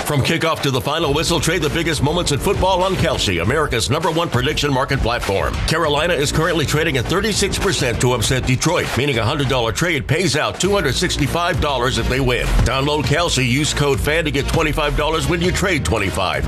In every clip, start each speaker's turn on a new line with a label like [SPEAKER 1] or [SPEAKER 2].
[SPEAKER 1] From kickoff to the final whistle, trade the biggest moments in football on Kalshi, America's #1 prediction market platform. Carolina is currently trading at 36% to upset Detroit, meaning a $100 trade pays out $265 if they win. Download Kalshi, use code FAN to get $25 when you trade 25.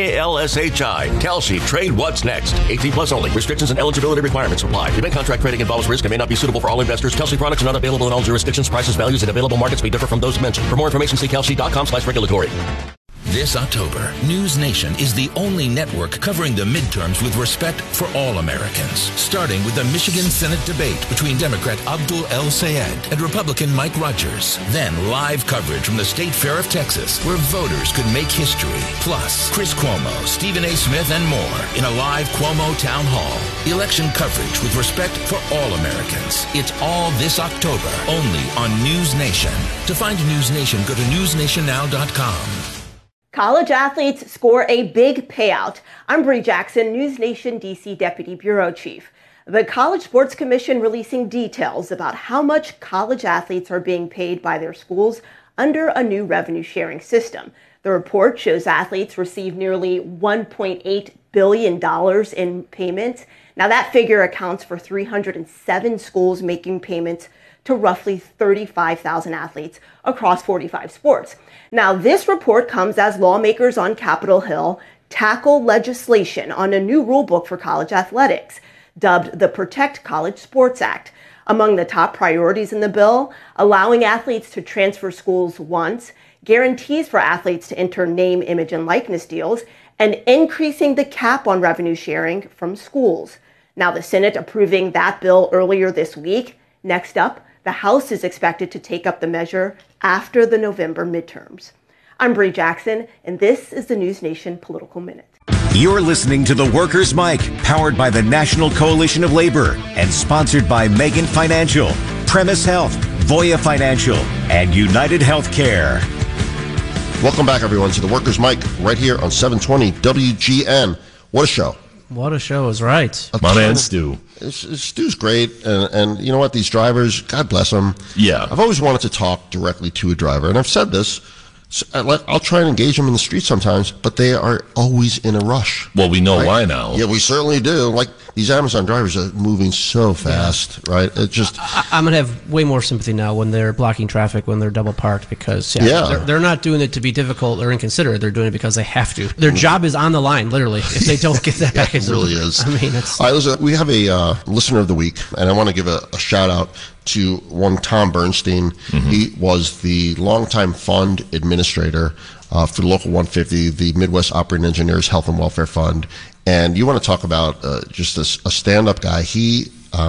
[SPEAKER 1] KALSHI. Kalshi, trade what's next. 18 plus only. Restrictions and eligibility requirements apply. Event contract trading involves risk and may not be suitable for all investors. Kalshi products are not available in all jurisdictions. Prices, values, and available markets may differ from those mentioned. For more information, see kalshi.com/regulatory.
[SPEAKER 2] This October, News Nation is the only network covering the midterms with respect for all Americans. Starting with the Michigan Senate debate between Democrat Abdul El-Sayed and Republican Mike Rogers. Then live coverage from the State Fair of Texas, where voters could make history. Plus, Chris Cuomo, Stephen A. Smith, and more in a live Cuomo Town Hall. Election coverage with respect for all Americans. It's all this October, only on News Nation. To find News Nation, go to newsnationnow.com.
[SPEAKER 3] College athletes score a big payout. I'm Bree Jackson, News Nation DC Deputy Bureau Chief. The College Sports Commission releasing details about how much college athletes are being paid by their schools under a new revenue sharing system. The report shows athletes receive nearly $1.8 billion in payments. Now that figure accounts for 307 schools making payments to roughly 35,000 athletes across 45 sports. Now, this report comes as lawmakers on Capitol Hill tackle legislation on a new rulebook for college athletics, dubbed the Protect College Sports Act. Among the top priorities in the bill, allowing athletes to transfer schools once, guarantees for athletes to enter name, image, and likeness deals, and increasing the cap on revenue sharing from schools. Now, the Senate approving that bill earlier this week. Next up, the House is expected to take up the measure after the November midterms. I'm Bree Jackson, and this is the News Nation Political Minute.
[SPEAKER 4] You're listening to The Workers' Mic, powered by the National Coalition of Labor and sponsored by Megan Financial, Premise Health, Voya Financial, and United Healthcare.
[SPEAKER 5] Welcome back, everyone, to The Workers' Mic right here on 720 WGN. What a show.
[SPEAKER 6] What a show is right.
[SPEAKER 5] My man, Stu. Stu's great, and you know what? These drivers, God bless them.
[SPEAKER 7] Yeah.
[SPEAKER 5] I've always wanted to talk directly to a driver, and I've said this. I'll try and engage them in the street sometimes, but they are always in a rush.
[SPEAKER 7] Well, we know why now.
[SPEAKER 5] Yeah, we certainly do. Like, these Amazon drivers are moving so fast, right? It just...
[SPEAKER 6] I'm going to have way more sympathy now when they're blocking traffic, when they're double parked, because they're not doing it to be difficult or inconsiderate. They're doing it because they have to. Their job is on the line, literally, if they don't get that package.
[SPEAKER 5] It really is.
[SPEAKER 6] I mean, it's...
[SPEAKER 5] All right, listen, we have a listener of the week, and I want to give a shout-out to one Tom Bernstein. Mm-hmm. He was the longtime fund administrator for the Local 150, the Midwest Operating Engineers Health and Welfare Fund. And you want to talk about just a stand-up guy. He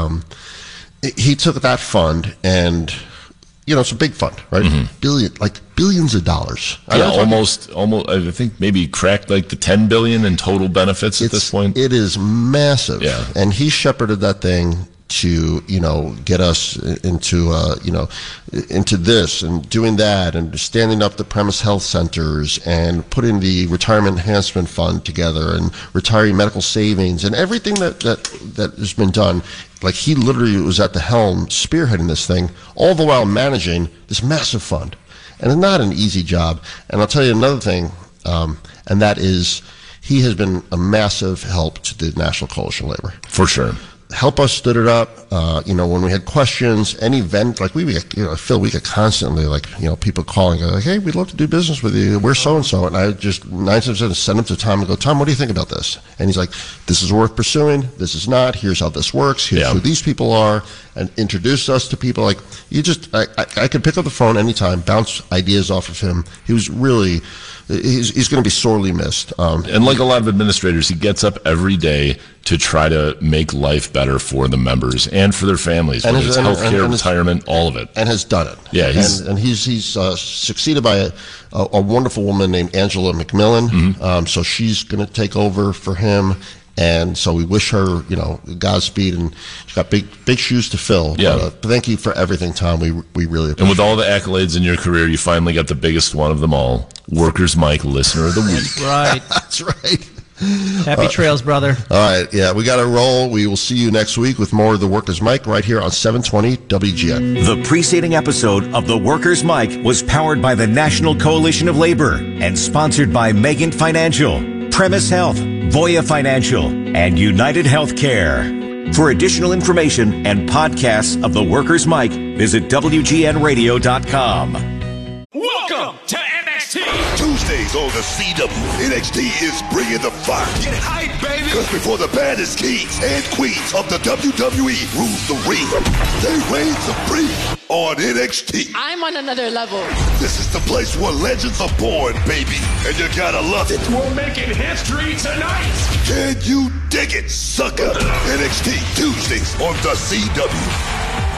[SPEAKER 5] took that fund and, you know, it's a big fund, right? Mm-hmm. Billions of dollars.
[SPEAKER 7] Yeah, almost. I think maybe cracked like the $10 billion in total benefits at this point.
[SPEAKER 5] It is massive.
[SPEAKER 7] Yeah.
[SPEAKER 5] And he shepherded that thing to, you know, get us into, into this and doing that and standing up the premise health centers and putting the retirement enhancement fund together and retiree medical savings and everything that has been done. Like, he literally was at the helm spearheading this thing, all the while managing this massive fund. And it's not an easy job. And I'll tell you another thing, and that is he has been a massive help to the National Coalition of Labor.
[SPEAKER 7] For sure.
[SPEAKER 5] Help us stood it up. When we had questions, any event, like Phil, we get constantly, people calling, like, hey, we'd love to do business with you. We're so-and-so. And I just 9 times out of 10 send him to Tom and go, Tom, what do you think about this? And he's like, this is worth pursuing. This is not. Here's how this works. Here's who these people are. And introduce us to people. Like, I could pick up the phone anytime, bounce ideas off of him. He was really... He's going to be sorely missed.
[SPEAKER 7] And like a lot of administrators, he gets up every day to try to make life better for the members and for their families, whether it's healthcare, retirement, all of it.
[SPEAKER 5] And has done it.
[SPEAKER 7] Yeah,
[SPEAKER 5] he's succeeded by a wonderful woman named Angela McMillan. Mm-hmm. So she's going to take over for him. And so we wish her, Godspeed, and she's got big shoes to fill.
[SPEAKER 7] Yeah.
[SPEAKER 5] But thank you for everything, Tom. We really appreciate it.
[SPEAKER 7] And with all the accolades in your career, you finally got the biggest one of them all. Workers' Mic Listener of the Week.
[SPEAKER 6] Right.
[SPEAKER 5] That's right.
[SPEAKER 6] Happy trails, brother.
[SPEAKER 5] All right. Yeah, we got to roll. We will see you next week with more of The Workers' Mic right here on 720 WGN.
[SPEAKER 4] The preceding episode of The Workers' Mic was powered by the National Coalition of Labor and sponsored by Megant Financial, Premise Health, Voya Financial, and United Healthcare. For additional information and podcasts of The Workers' Mic, visit WGNradio.com.
[SPEAKER 8] Welcome to NXT. Tuesdays on the CW. NXT is bringing the fire. Get hype, baby. Because before the baddest kings and queens of the WWE rules the ring, they reign supreme on NXT.
[SPEAKER 9] I'm on another level.
[SPEAKER 8] This is the place where legends are born, baby. And you gotta love it.
[SPEAKER 10] We're making history tonight.
[SPEAKER 8] Can you dig it, sucker? NXT Tuesdays on the CW.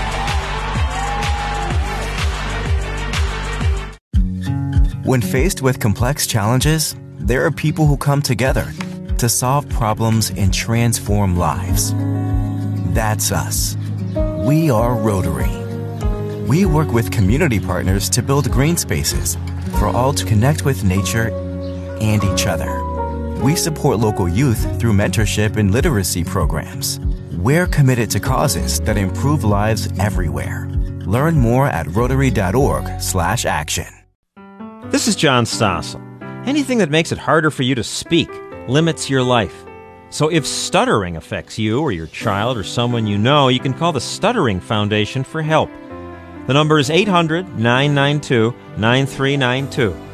[SPEAKER 11] When faced with complex challenges, there are people who come together to solve problems and transform lives. That's us. We are Rotary. We work with community partners to build green spaces for all to connect with nature and each other. We support local youth through mentorship and literacy programs. We're committed to causes that improve lives everywhere. Learn more at Rotary.org/action.
[SPEAKER 12] This is John Stossel. Anything that makes it harder for you to speak limits your life. So if stuttering affects you or your child or someone you know, you can call the Stuttering Foundation for help. The number is 800-992-9392.